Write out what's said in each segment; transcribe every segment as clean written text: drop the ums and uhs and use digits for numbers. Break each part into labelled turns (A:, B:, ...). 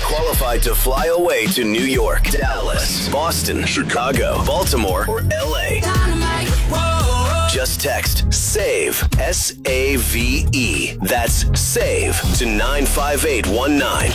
A: qualified to fly away to New York, Dallas, Boston, Chicago, Baltimore, or LA. Just text SAVE, S-A-V-E. That's SAVE to 95819.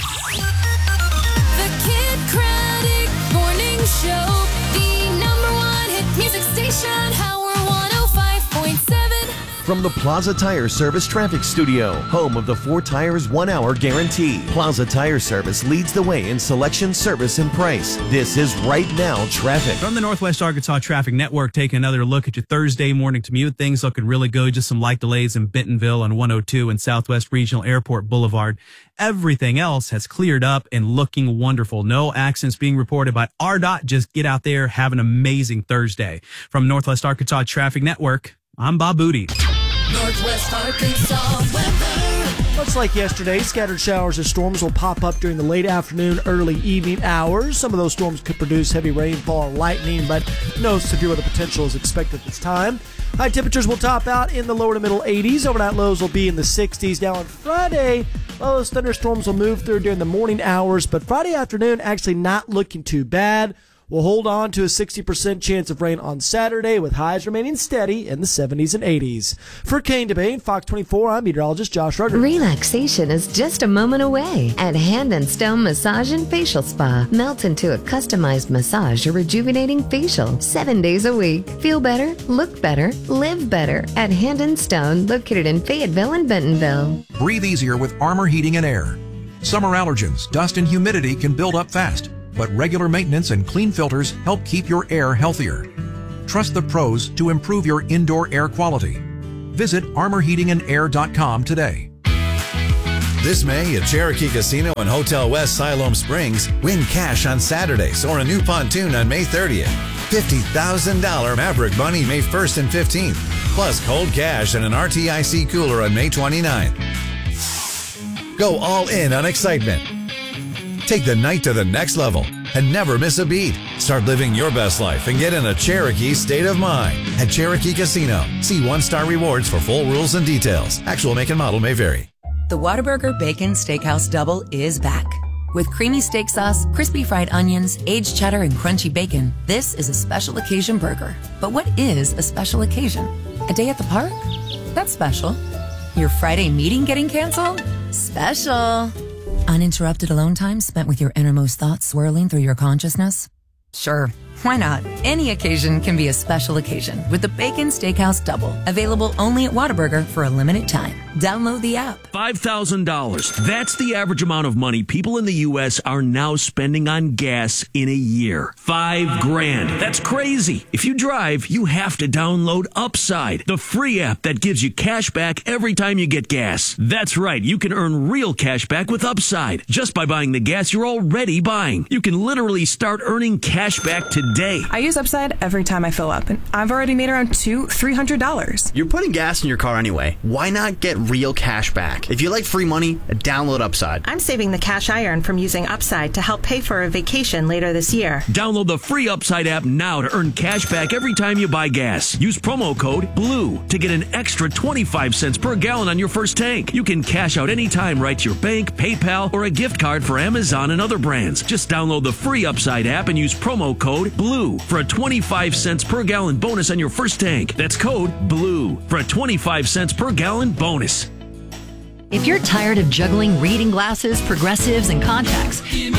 B: The Kid Craddock Morning Show, the #1 hit music station, Howard 105.7.
C: From the Plaza Tire Service Traffic Studio, home of the 4 Tires 1 Hour Guarantee. Plaza Tire Service leads the way in selection, service, and price. This is Right Now Traffic.
D: From the Northwest Arkansas Traffic Network, taking another look at your Thursday morning commute. Things looking really good. Just some light delays in Bentonville on 102 and Southwest Regional Airport Boulevard. Everything else has cleared up and looking wonderful. No accidents being reported by RDOT. Just get out there, have an amazing Thursday. From Northwest Arkansas Traffic Network, I'm Bob Booty.
B: Northwest Arkansas weather.
E: Much like yesterday, scattered showers or storms will pop up during the late afternoon, early evening hours. Some of those storms could produce heavy rainfall and lightning, but no severe weather potential is expected this time. High temperatures will top out in the lower to middle 80s. Overnight lows will be in the 60s. Now on Friday, those thunderstorms will move through during the morning hours, but Friday afternoon actually not looking too bad. We'll hold on to a 60% chance of rain on Saturday, with highs remaining steady in the 70s and 80s. For Kane Debate, Fox 24, I'm meteorologist Josh Rudder.
F: Relaxation is just a moment away at Hand and Stone Massage and Facial Spa. Melt into a customized massage or rejuvenating facial 7 days a week. Feel better, look better, live better at Hand and Stone, located in Fayetteville and Bentonville.
G: Breathe easier with Armor Heating and Air. Summer allergens, dust and humidity can build up fast, but regular maintenance and clean filters help keep your air healthier. Trust the pros to improve your indoor air quality. Visit armorheatingandair.com today.
H: This May at Cherokee Casino and Hotel West Siloam Springs, win cash on Saturdays or a new pontoon on May 30th. $50,000 Maverick Bunny May 1st and 15th. Plus cold cash and an RTIC cooler on May 29th. Go all in on excitement. Take the night to the next level and never miss a beat. Start living your best life and get in a Cherokee state of mind at Cherokee Casino. See one-star rewards for full rules and details. Actual make and model may vary.
I: The Whataburger Bacon Steakhouse Double is back. With creamy steak sauce, crispy fried onions, aged cheddar, and crunchy bacon, this is a special occasion burger. But what is a special occasion? A day at the park? That's special. Your Friday meeting getting canceled? Special. Uninterrupted alone time spent with your innermost thoughts swirling through your consciousness? Sure, why not? Any occasion can be a special occasion with the Bacon Steakhouse Double. Available only at Whataburger for a limited time. Download the app.
J: $5,000. That's the average amount of money people in the U.S. are now spending on gas in a year. $5,000. That's crazy. If you drive, you have to download Upside, the free app that gives you cash back every time you get gas. That's right. You can earn real cash back with Upside just by buying the gas you're already buying. You can literally start earning cash back today.
K: I use Upside every time I fill up, and I've already made around $300.
L: You're putting gas in your car anyway. Why not get real cash back? If you like free money, download Upside.
M: I'm saving the cash I earn from using Upside to help pay for a vacation later this year.
J: Download the free Upside app now to earn cash back every time you buy gas. Use promo code BLUE to get an extra 25 cents per gallon on your first tank. You can cash out anytime right to your bank, PayPal, or a gift card for Amazon and other brands. Just download the free Upside app and use promo code BLUE for a 25 cents per gallon bonus on your first tank. That's code BLUE for a 25 cents per gallon bonus.
N: If you're tired of juggling reading glasses, progressives, and contacts,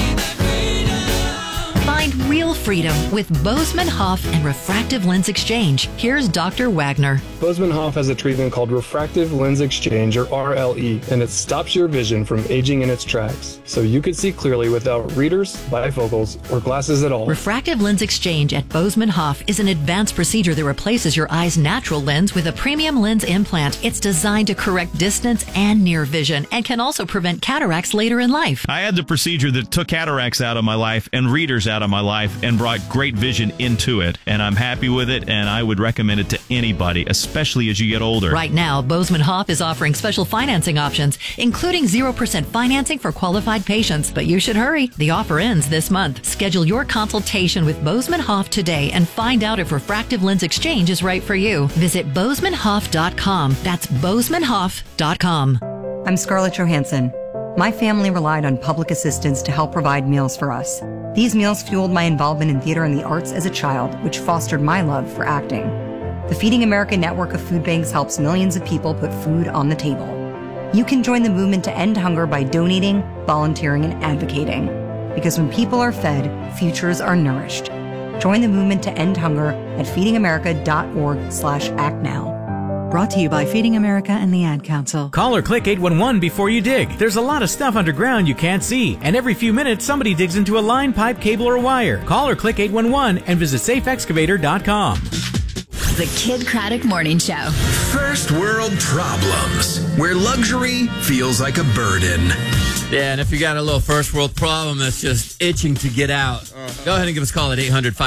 N: find real freedom with Bozeman Hoff and Refractive Lens Exchange. Here's Dr. Wagner.
O: Bozeman Hoff has a treatment called Refractive Lens Exchange, or RLE, and it stops your vision from aging in its tracks, so you can see clearly without readers, bifocals, or glasses at all.
N: Refractive Lens Exchange at Bozeman Hoff is an advanced procedure that replaces your eye's natural lens with a premium lens implant. It's designed to correct distance and near vision and can also prevent cataracts later in life.
P: I had the procedure that took cataracts out of my life and readers out of my life and brought great vision into it, and I'm happy with it, and I would recommend it to anybody, especially as you get older.
N: Right now, Bozeman Hoff is offering special financing options, including 0% financing for qualified patients. But you should hurry. The offer ends this month. Schedule your consultation with Bozeman Hoff today and find out if Refractive Lens Exchange is right for you. Visit BozemanHoff.com. That's BozemanHoff.com.
Q: I'm Scarlett Johansson. My family relied on public assistance to help provide meals for us. These meals fueled my involvement in theater and the arts as a child, which fostered my love for acting. The Feeding America network of food banks helps millions of people put food on the table. You can join the movement to end hunger by donating, volunteering, and advocating. Because when people are fed, futures are nourished. Join the movement to end hunger at feedingamerica.org/actnow. Brought to you by Feeding America and the Ad Council.
R: Call or click 811 before you dig. There's a lot of stuff underground you can't see, and every few minutes somebody digs into a line, pipe, cable, or wire. Call or click 811 and visit safeexcavator.com.
S: The Kid Craddock Morning Show.
T: First world problems, where luxury feels like a burden.
U: Yeah, and if you got a little first world problem that's just itching to get out, go ahead and give us a call at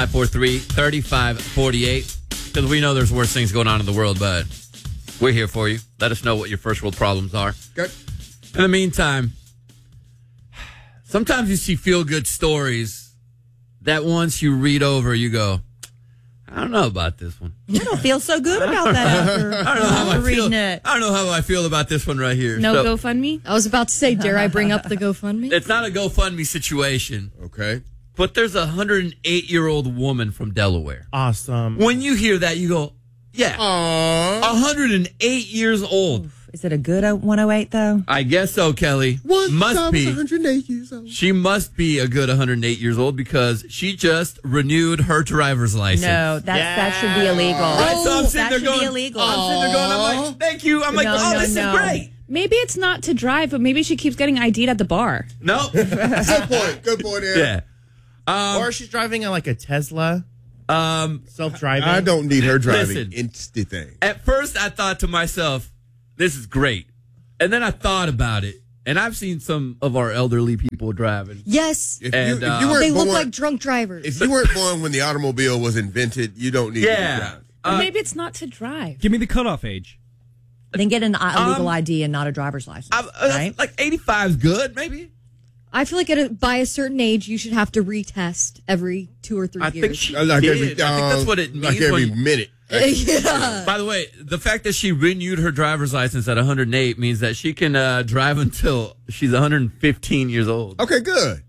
U: 800-543-3548. Because we know there's worse things going on in the world, but we're here for you. Let us know what your first world problems are.
V: Good.
U: In the meantime, sometimes you see feel-good stories that once you read over, you go, I don't know about this one.
W: I don't feel so good about that after reading it.
U: I don't know how I feel about this one right here.
W: No GoFundMe? I was about to say, dare I bring up the GoFundMe?
U: It's not a GoFundMe situation.
V: Okay.
U: But there's a 108-year-old woman from Delaware.
X: Awesome.
U: When you hear that, you go, yeah.
V: Aww.
U: 108 years old.
W: Is it a good 108, though?
U: I guess so, Kelly. Must be.
V: 108 years old.
U: She must be a good 108 years old because she just renewed her driver's license.
W: No, that should be illegal.
U: Right, so I'm sitting there going,
W: illegal.
U: I'm sitting there going, I'm like, thank you. I'm like, this is great.
Y: Maybe it's not to drive, but maybe she keeps getting ID'd at the bar.
U: No.
V: Good point, Aaron.
U: Yeah.
X: Or she's driving like a Tesla. Self-driving.
V: I don't need her driving.
U: Listen,
V: it's the thing.
U: At first, I thought to myself, this is great. And then I thought about it. And I've seen some of our elderly people driving.
W: Yes.
V: If you weren't
W: they look
V: born-
W: like drunk drivers.
V: If you weren't born when the automobile was invented, you don't need to drive.
Y: Or maybe it's not to drive.
X: Give me the cutoff age.
W: Then get an illegal ID and not a driver's license. Right?
U: Like 85 is good, maybe.
W: I feel like by a certain age, you should have to retest every 2 or 3 years.
U: I think she
V: Like
U: did.
V: every-
U: I think that's what it means.
V: like every minute.
W: Yeah.
U: By the way, the fact that she renewed her driver's license at 108 means that she can drive until she's 115 years old.
V: Okay, good.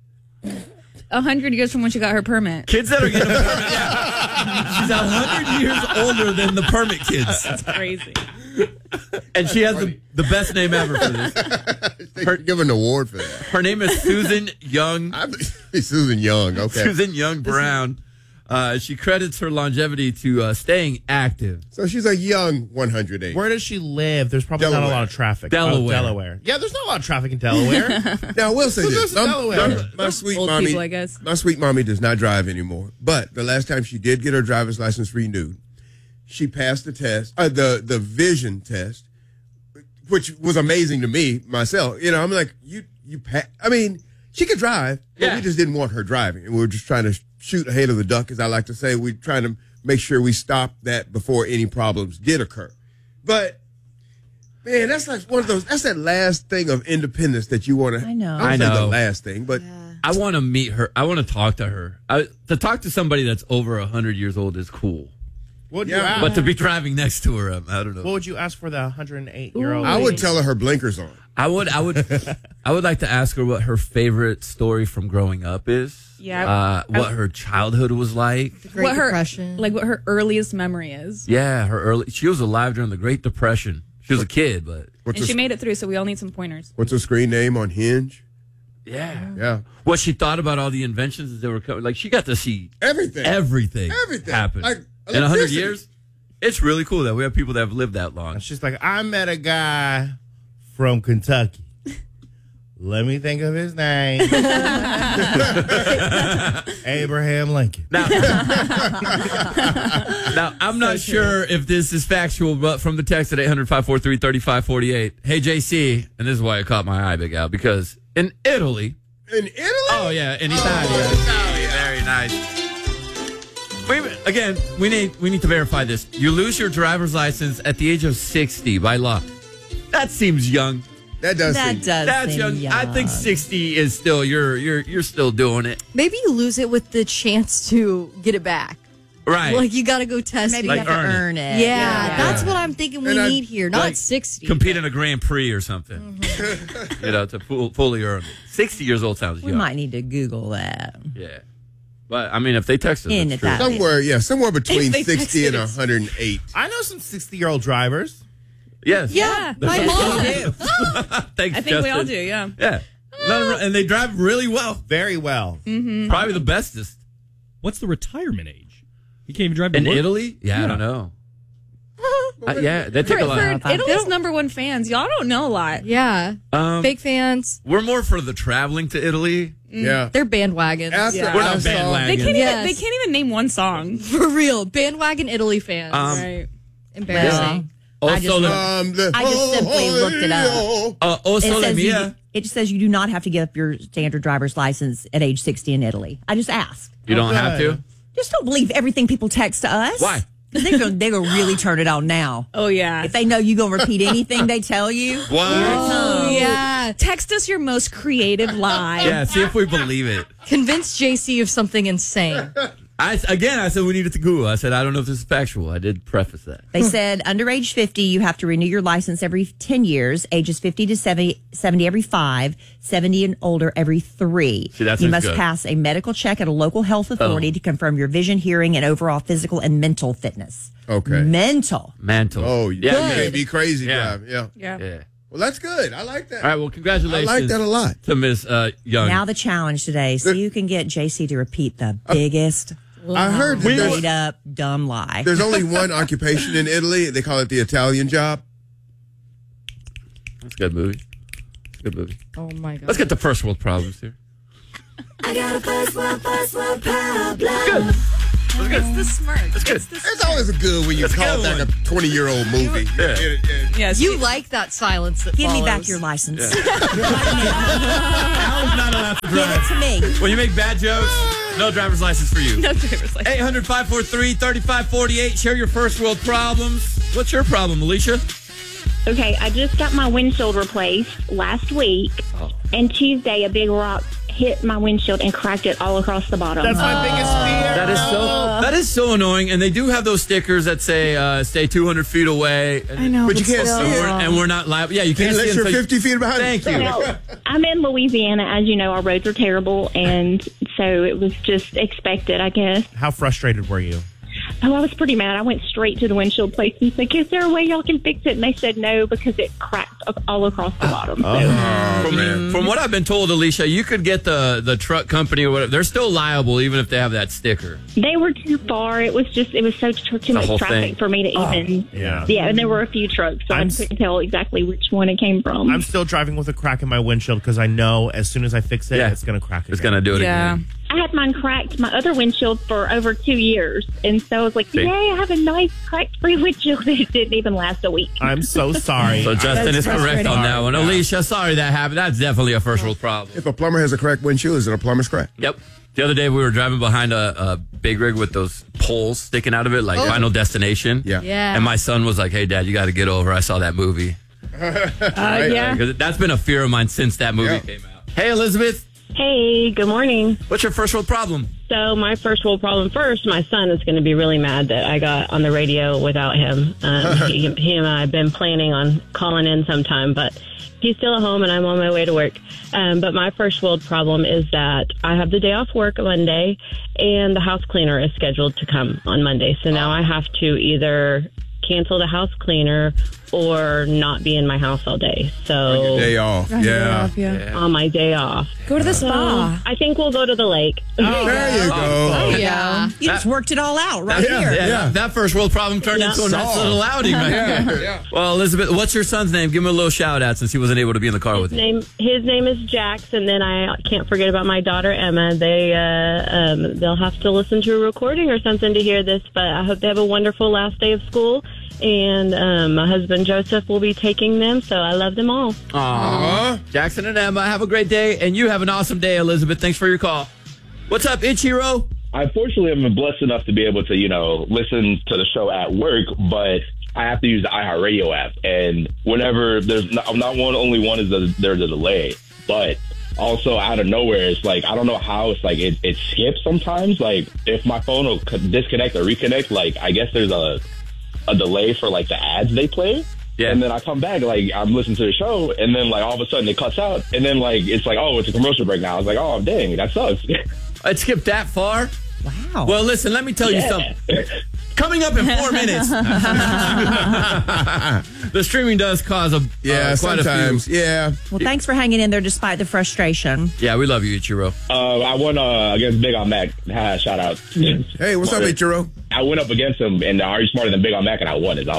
Y: 100 years from when she got her permit.
U: Kids that are getting a permit, yeah. She's 100 years older than the permit kids.
Y: That's crazy.
U: And she has the best name ever for this.
V: Give an award for that.
U: Her name is Susan Young.
V: Susan Young, okay.
U: Susan Young Brown. She credits her longevity to staying active.
V: So she's a young 108.
X: Where does she live? There's probably not a lot of traffic.
U: Delaware.
X: Oh, Delaware. Yeah, there's not a lot of traffic in Delaware.
V: Now, I will say this.
X: Delaware.
V: My sweet
Y: Old
V: mommy,
Y: people, I guess.
V: my sweet mommy does not drive anymore. But the last time she did get her driver's license renewed, she passed the test, the vision test, which was amazing to me myself. You know, I'm like, I mean, she could drive, but we just didn't want her driving. And we were just trying to shoot ahead of the duck, as I like to say. We're trying to make sure we stop that before any problems did occur. But, man, that's like one of those, that's that last thing of independence that you want to.
W: I know.
V: I know. The last thing, but.
U: I want to meet her. I want to talk to her. To talk to somebody that's over 100 years old is cool.
X: What would you ask?
U: But to be driving next to her, I don't know.
X: What would you ask for the 108-year-old?
V: I would tell her blinkers on.
U: I would like to ask her what her favorite story from growing up is.
Y: Yeah.
U: What her childhood was like.
W: The Great Depression.
Y: What her earliest memory is.
U: Yeah, she was alive during the Great Depression. She was a kid, but
Y: And she made it through, so we all need some pointers.
V: What's her screen name on Hinge?
U: Yeah. What she thought about all the inventions that were coming. Like, she got to see
V: everything
U: happen.
V: Like,
U: in 100 years, it's really cool that we have people that have lived that long.
X: And she's like, I met a guy from Kentucky. Let me think of his name. Abraham Lincoln.
U: Now, I'm not sure if this is factual, but from the text at 800-543-3548. Hey, JC, and this is why it caught my eye, Big Al, because in Italy.
V: In Italy?
U: Oh, yeah, in Italy. Very nice. We need to verify this. You lose your driver's license at the age of 60 by law. That seems young. That's young. I think 60 is still you're still doing it.
W: Maybe you lose it with the chance to get it back.
U: Right.
W: Like, you got to go test
A: Maybe
W: it.
A: you have to earn it.
W: Yeah, that's what I'm thinking we need here. Not
U: Like,
W: 60.
U: Compete in a Grand Prix or something. To fully earn it. 60 years old sounds young.
A: We might need to Google that.
U: Yeah. But, I mean, if they text us,
A: In
U: it's
A: it
U: true.
A: that
V: Somewhere between
A: If they
V: 60 and
A: texted us.
V: 108.
X: I know some 60-year-old drivers.
U: Yes.
W: Yeah, my mom.
U: Thanks,
Y: I think we all
U: Justin.
Y: do, yeah.
U: Yeah. And they drive really well.
X: Very well.
Y: Mm-hmm.
U: Probably the bestest.
B: What's the retirement age? You can't even drive to
U: In
B: work?
U: Italy? Yeah, I don't know. They take a lot.
Y: For Italy's #1 fans, y'all don't know a lot.
W: Yeah. Fake fans.
U: We're more for the traveling to Italy.
V: Yeah.
W: They're bandwagons.
Y: Yeah.
U: We're not bandwagon.
Y: They can't even name one song.
W: For real. Bandwagon Italy fans.
Y: Right.
W: Embarrassing.
A: I just simply looked it up. It just says you do not have to give up your standard driver's license at age 60 in Italy. I just asked.
U: You don't have to?
A: Just don't believe everything people text to us.
U: Why?
A: They're gonna really turn it on now.
Y: Oh, yeah.
A: If they know you're going to repeat anything they tell you.
U: What?
Y: Oh, yeah. Text us your most creative lie.
U: Yeah, see if we believe it.
W: Convince JC of something insane.
U: I said we needed to Google. I said, I don't know if this is factual. I did preface that.
A: They said under age 50, you have to renew your license every 10 years, ages 50 to 70 every 5, 70 and older every 3.
U: See, that
A: you
U: sounds
A: must
U: good.
A: pass a medical check at a local health authority to confirm your vision, hearing, and overall physical and mental fitness.
V: Okay.
A: Mental.
V: Oh, you
U: Yeah,
V: can't be crazy
U: Yeah.
V: driving. Yeah.
Y: Yeah.
V: Well, that's good. I like that.
U: All right, well, congratulations.
V: I like that a lot.
U: To Miss Young.
A: Now the challenge today, so you can get JC to repeat the biggest,
V: I heard that
A: straight up dumb lie.
V: there's only one occupation in Italy. They call it the Italian job.
U: That's a good movie. Good movie.
W: Oh, my God.
U: Let's get the first world problems here.
C: I got a first world problem.
U: Good.
Y: It's the smirk.
U: That's good.
V: It's always good when you call back a 20-year-old movie.
W: Yes, you like that silence that
A: Give me
W: follows.
A: back your license.
U: Alan's not allowed to
A: Give
U: drive.
A: it to me.
U: When you make bad jokes, no driver's license for you.
Y: No driver's license.
U: 800-543-3548. Share your first world problems. What's your problem, Alicia?
D: Okay, I just got my windshield replaced last week, and Tuesday a big rock hit my windshield and cracked it all across the bottom.
X: That's my biggest fear.
U: That is so annoying. And they do have those stickers that say stay 200 feet away.
D: I know,
V: But you can't see it.
U: And we're not liable. Yeah, you can't
V: Unless
U: see it
V: you're
U: until
V: 50 feet behind.
U: Thank you.
D: Well, I'm in Louisiana. As you know, our roads are terrible, and so it was just expected, I guess.
X: How frustrated were you?
D: Oh, I was pretty mad. I went straight to the windshield place and said, is there a way y'all can fix it? And they said no, because it cracked all across the bottom.
U: From what I've been told, Alicia, you could get the truck company or whatever. They're still liable even if they have that sticker.
D: They were too far. It was so too much
U: whole
D: traffic
U: thing.
D: for me to even.
X: Yeah.
D: And there were a few trucks, so I couldn't tell exactly which one it came from.
X: I'm still driving with a crack in my windshield because I know as soon as I fix it, it's going to crack again.
U: It's going to do it again.
D: I had mine cracked, my other windshield, for over 2 years. And so I was like,
U: See.
D: yay, I have a nice crack-free windshield. It didn't even last a week.
X: I'm so sorry.
U: So Justin is correct on that one. Alicia, sorry that happened. That's definitely a first world problem.
V: If a plumber has a cracked windshield, is it a plumber's crack?
U: Yep. The other day we were driving behind a big rig with those poles sticking out of it, like Final Destination.
W: Yeah.
U: And my son was like, hey, Dad, you got to get over. I saw that movie.
D: Yeah.
U: Because that's been a fear of mine since that movie came out. Hey, Elizabeth.
E: Hey, good morning.
U: What's your first world problem?
E: So my first world problem first, my son is going to be really mad that I got on the radio without him. He and I have been planning on calling in sometime, but he's still at home and I'm on my way to work. But my first world problem is that I have the day off work Monday and the house cleaner is scheduled to come on Monday. So now I have to either cancel the house cleaner or not be in my house all day. So
V: On your day off.
E: on my day off.
Y: Go to the spa.
E: I think we'll go to the lake.
V: There you go.
A: Yeah. You just worked it all out right here.
U: That first world problem turned into a nice little outing right there. Well, Elizabeth, what's your son's name? Give him a little shout out since he wasn't able to be in the car with you.
E: His name is Jax, and then I can't forget about my daughter Emma. They'll have to listen to a recording or something to hear this, but I hope they have a wonderful last day of school. And my husband Joseph will be taking them, so I love them all.
U: Aww. Jackson and Emma, have a great day, and you have an awesome day, Elizabeth. Thanks for your call. What's up, Ichiro?
Z: I fortunately have been blessed enough to be able to, listen to the show at work, but I have to use the iHeartRadio app. And whenever there's not only one is there's a delay, but also out of nowhere, it's like, I don't know how it's like, it skips sometimes. Like, if my phone will disconnect or reconnect, like, I guess there's a delay for, like, the ads they play.
U: Yeah.
Z: And then I come back, like, I'm listening to the show, and then, like, all of a sudden it cuts out, and then, like, it's like, oh, it's a commercial break now. I was like, oh, dang, that sucks.
U: It skipped that far?
A: Wow.
U: Well, listen, let me tell you something. Coming up in 4 minutes. The streaming does cause quite a few.
V: Yeah.
A: Well, thanks for hanging in there despite the frustration.
U: Yeah, we love you, Ichiro.
Z: I won against Big on Mac. Shout out.
V: Hey, what's up, Ichiro?
Z: I went up against him, and Are You Smarter Than Big on Mac? And I won it.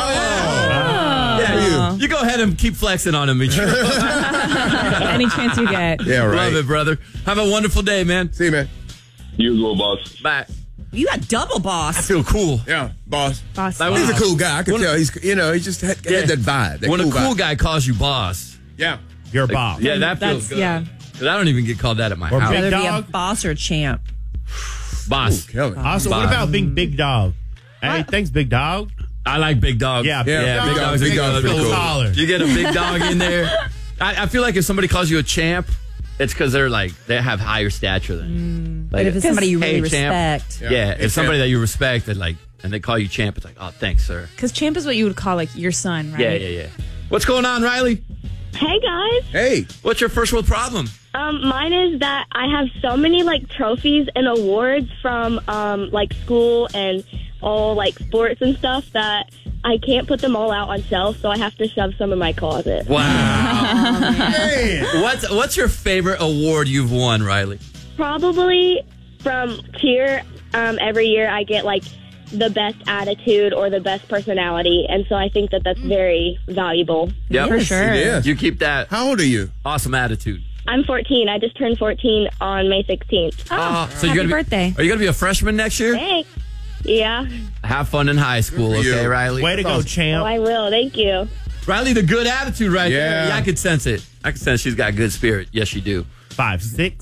U: Yeah, you go ahead and keep flexing on him, Ichiro.
Y: Any chance you get.
V: Yeah, right.
U: Love it, brother. Have a wonderful day, man.
V: See you, man.
Z: Usual, boss.
U: Bye.
A: You got double boss.
U: I feel cool.
V: Yeah, boss.
Y: Boss.
V: He's a cool guy. I can tell. He just had that vibe. That
U: when
V: cool
U: a cool
V: vibe.
U: guy calls you boss.
V: Yeah.
X: You're a boss.
U: Yeah, that feels good.
Y: Yeah.
U: Because I don't even get called that at my house.
A: Whether it be a boss or a champ.
U: Boss.
V: Ooh,
X: also, what about being Big Dog? Hey, thanks, Big Dog.
U: I like Big Dog.
X: Yeah,
U: Big Dog's
V: Big Dog's pretty cool.
X: Taller.
U: You get a Big Dog in there. I feel like if somebody calls you a champ, it's because they have higher stature than you.
A: But if it's somebody you really
U: champ.
A: respect.
U: Yeah, if somebody that you respect and they call you champ, it's like, oh, thanks, sir.
Y: Because champ is what you would call like your son, right?
U: Yeah. What's going on, Riley?
D: Hey guys.
V: Hey.
U: What's your first world problem?
D: Mine is that I have so many like trophies and awards from like school and all like sports and stuff that I can't put them all out on shelves, so I have to shove some in my closet.
U: Wow. What's your favorite award you've won, Riley?
D: Probably from cheer. Every year I get like the best attitude or the best personality, and so I think that that's very valuable.
U: Yeah,
A: for sure.
V: Yes.
U: You keep that.
V: How old are you?
U: Awesome attitude.
D: I'm 14. I just turned 14 on May 16th.
U: So you're gonna
Y: birthday.
U: Are you going to be a freshman next year?
D: Hey. Yeah.
U: Have fun in high school, okay, Riley?
X: Way to go, champ.
D: Oh, I will. Thank you.
U: Riley, the good attitude right there.
V: Yeah.
U: Yeah, I could sense it. I could sense she's got good spirit. Yes, you do.
X: 5'6".